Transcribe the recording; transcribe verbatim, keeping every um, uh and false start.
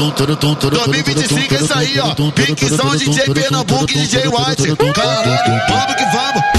dois mil e vinte e cinco é isso aí, ó. Piquezão, D J Pernambuco e D J White. Caralho, vamos que vamos.